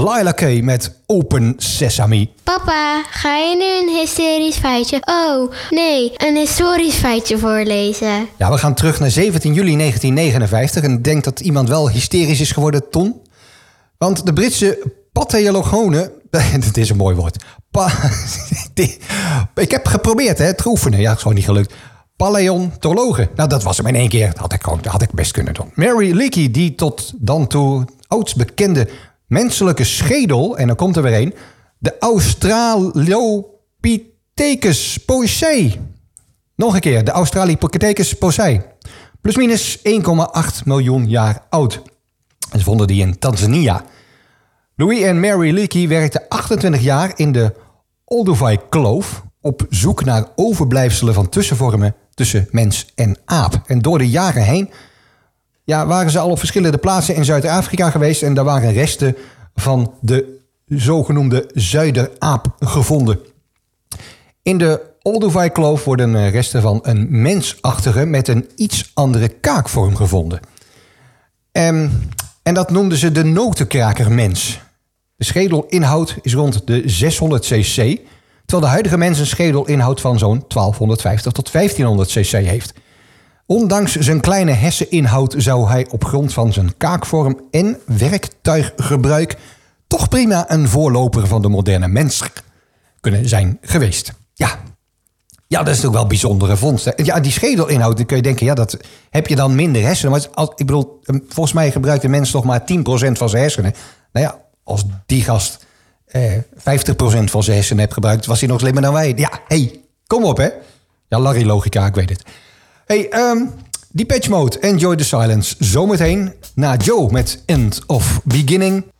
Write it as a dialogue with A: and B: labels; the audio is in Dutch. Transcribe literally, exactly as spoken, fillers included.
A: Lila Kay met Open Sesame.
B: Papa, ga je nu een hysterisch feitje? Oh, nee, een historisch feitje voorlezen.
A: Ja, we gaan terug naar zeventien juli negentien negenenvijftig. En ik denk dat iemand wel hysterisch is geworden, Ton. Want de Britse paleontologen... Dit is een mooi woord. Pa, ik heb geprobeerd hè, te oefenen. Ja, het is gewoon niet gelukt. Paleontologen. Nou, dat was hem in één keer. Dat had ik, ook, dat had ik best kunnen doen. Mary Leakey, die tot dan toe oudst bekende menselijke schedel... en dan komt er weer een... de Australopithecus posei. Nog een keer, de Australopithecus posei. Plusminus één komma acht miljoen jaar oud. En ze vonden die in Tanzania. Louis en Mary Leakey werkten achtentwintig jaar in de Olduvai-kloof... op zoek naar overblijfselen van tussenvormen tussen mens en aap. En door de jaren heen ja, waren ze al op verschillende plaatsen in Zuid-Afrika geweest... en daar waren resten van de zogenoemde zuideraap gevonden. In de Olduvai-kloof worden resten van een mensachtige... met een iets andere kaakvorm gevonden. En, en dat noemden ze de notenkrakermens. De schedelinhoud is rond de zeshonderd cc... terwijl de huidige mens een schedelinhoud van zo'n twaalfhonderdvijftig tot vijftienhonderd cc heeft. Ondanks zijn kleine herseninhoud zou hij op grond van zijn kaakvorm en werktuiggebruik toch prima een voorloper van de moderne mens kunnen zijn geweest. Ja, ja dat is toch wel een bijzondere vondst. Hè? Ja, die schedelinhoud, dan kun je denken, ja, dat heb je dan minder hersenen. Maar als, ik bedoel, volgens mij gebruikt de mens nog maar tien procent van zijn hersenen. Nou ja, als die gast eh, vijftig procent van zijn hersenen heeft gebruikt, was hij nog slimmer dan wij. Ja, hey, kom op hè. Ja, Larry logica, ik weet het. Hey, um, Depeche Mode, Enjoy the Silence. Zometeen na Joe met End of Beginning.